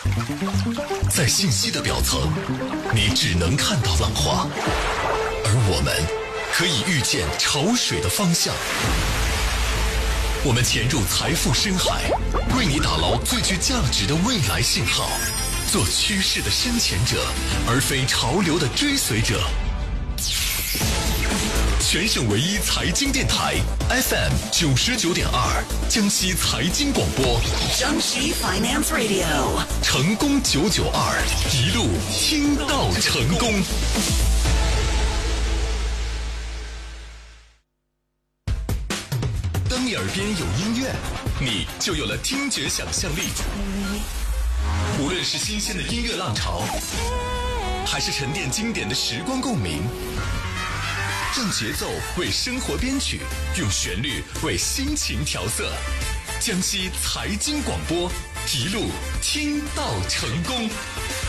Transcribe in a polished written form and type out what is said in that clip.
在信息的表层，你只能看到浪花，而我们可以预见潮水的方向。我们潜入财富深海，为你打捞最具价值的未来信号，做趋势的深潜者，而非潮流的追随者。全省唯一财经电台 FM 99.2，江西财经广播， 江西 Finance Radio， 成功992，一路听到成功。当你耳边有音乐，你就有了听觉想象力。无论是新鲜的音乐浪潮，还是沉淀经典的时光共鸣，让节奏为生活编曲，用旋律为心情调色。江西财经广播，一路听到成功。